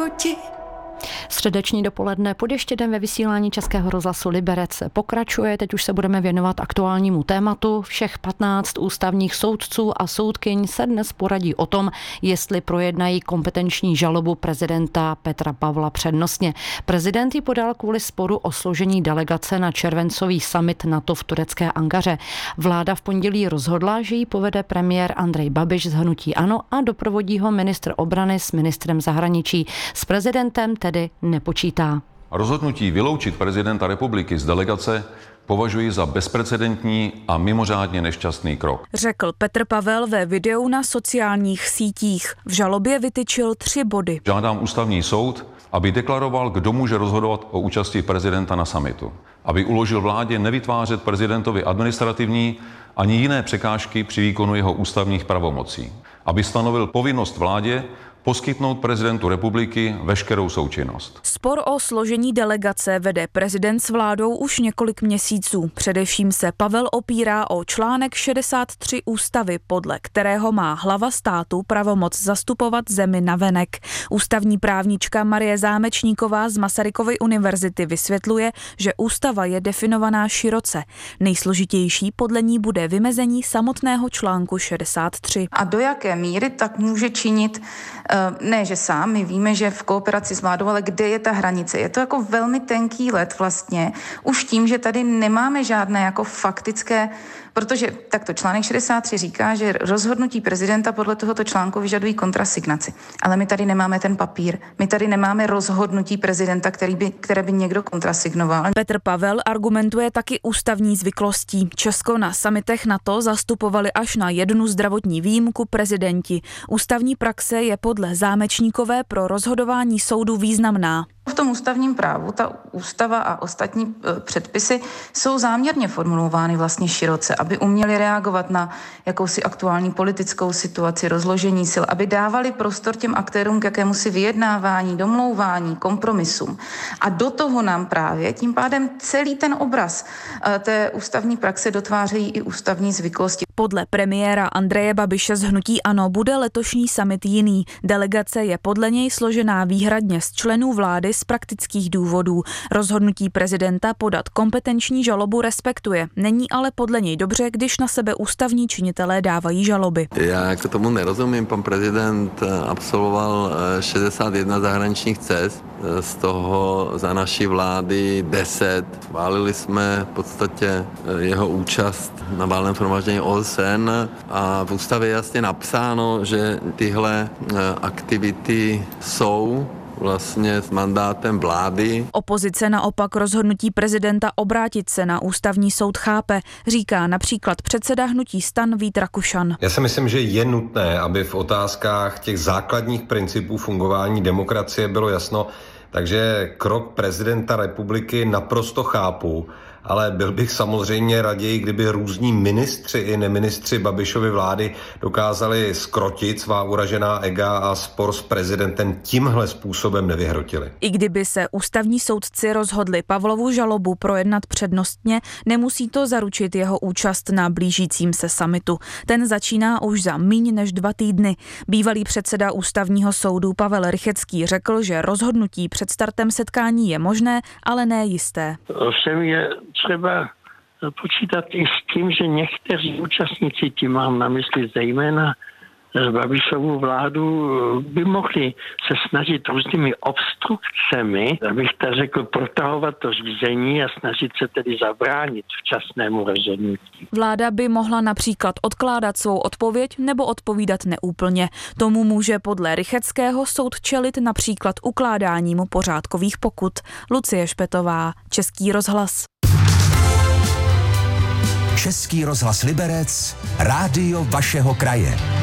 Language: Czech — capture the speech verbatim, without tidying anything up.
rozhodnuti. Středeční dopoledne pod ještědem ve vysílání Českého rozhlasu Liberec pokračuje. Teď už se budeme věnovat aktuálnímu tématu. Všech patnáct ústavních soudců a soudkyň se dnes poradí o tom, jestli projednají kompetenční žalobu prezidenta Petra Pavla přednostně. Prezident ji podal kvůli sporu o složení delegace na červencový summit NATO v turecké Ankaře. Vláda v pondělí rozhodla, že ji povede premiér Andrej Babiš z hnutí ANO a doprovodí ho ministr obrany s ministrem zahraničí. S prezidentem tedy nepočítá. Rozhodnutí vyloučit prezidenta republiky z delegace považuji za bezprecedentní a mimořádně nešťastný krok, řekl Petr Pavel ve videu na sociálních sítích. V žalobě vytyčil tři body. Žádám ústavní soud, aby deklaroval, kdo může rozhodovat o účasti prezidenta na summitu. Aby uložil vládě nevytvářet prezidentovi administrativní ani jiné překážky při výkonu jeho ústavních pravomocí. Aby stanovil povinnost vládě poskytnout prezidentu republiky veškerou součinnost. Spor o složení delegace vede prezident s vládou už několik měsíců. Především se Pavel opírá o článek šedesát tři ústavy, podle kterého má hlava státu pravomoc zastupovat zemi navenek. Ústavní právnička Marie Zámečníková z Masarykovy univerzity vysvětluje, že ústava je definovaná široce. Nejsložitější podle ní bude vymezení samotného článku šedesát tři. A do jaké míry tak může činit ne, že sám, my víme, že v kooperaci s vládou, ale kde je ta hranice? Je to jako velmi tenký led vlastně, už tím, že tady nemáme žádné jako faktické, protože takto článek šedesát tři říká, že rozhodnutí prezidenta podle tohoto článku vyžadují kontrasignaci. Ale my tady nemáme ten papír, my tady nemáme rozhodnutí prezidenta, který by, které by někdo kontrasignoval. Petr Pavel argumentuje taky ústavní zvyklostí. Česko na summitech NATO zastupovali až na jednu zdravotní výjimku prezidenti. Ústavní praxe je podle Zámečníkové pro rozhodování soudu významná. V tom ústavním právu ta ústava a ostatní předpisy jsou záměrně formulovány vlastně široce, aby uměli reagovat na jakousi aktuální politickou situaci, rozložení sil, aby dávali prostor těm aktérům k jakémusi vyjednávání, domlouvání, kompromisům. A do toho nám právě tím pádem celý ten obraz té ústavní praxe dotvářejí i ústavní zvyklosti. Podle premiéra Andreje Babiše z hnutí ANO bude letošní summit jiný. Delegace je podle něj složená výhradně z členů vlády z praktických důvodů. Rozhodnutí prezidenta podat kompetenční žalobu respektuje. Není ale podle něj dobře, když na sebe ústavní činitelé dávají žaloby. Já jako tomu nerozumím. Pan prezident absolvoval šedesát jedna zahraničních cest, z toho za naší vlády deset. Válili jsme v podstatě jeho účast na valném shromáždění O S N a v ústavě je jasně napsáno, že tyhle aktivity jsou vlastně s mandátem vlády. Opozice naopak rozhodnutí prezidenta obrátit se na ústavní soud chápe, říká například předseda hnutí STAN Vít Rakušan. Já si myslím, že je nutné, aby v otázkách těch základních principů fungování demokracie bylo jasno, takže krok prezidenta republiky naprosto chápu, ale byl bych samozřejmě raději, kdyby různí ministři i neministři Babišovy vlády dokázali skrotit svá uražená ega a spor s prezidentem tímhle způsobem nevyhrotili. I kdyby se ústavní soudci rozhodli Pavlovu žalobu projednat přednostně, nemusí to zaručit jeho účast na blížícím se summitu. Ten začíná už za míň než dva týdny. Bývalý předseda ústavního soudu Pavel Rychecký řekl, že rozhodnutí před startem setkání je možné, ale ne jisté. Ovšem je třeba počítat i s tím, že někteří účastníci, tím mám na mysli zejména Babišovu vládu, by mohli se snažit různými obstrukcemi, abych tak řekl, protahovat to řízení a snažit se tedy zabránit včasnému rozhodnutí. Vláda by mohla například odkládat svou odpověď nebo odpovídat neúplně. Tomu může podle Rycheckého soud čelit například ukládáním pořádkových pokut. Lucie Špetová, Český rozhlas. Český rozhlas Liberec, rádio vašeho kraje.